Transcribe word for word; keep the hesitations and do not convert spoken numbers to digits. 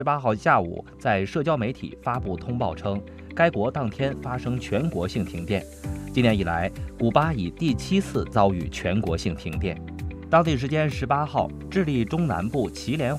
十八号下午在社交媒体发布通报称，该国当天发生全国性停电。今年以来，古巴已第七次遭遇全国性停电。当地时间十八号，智利中南部奇连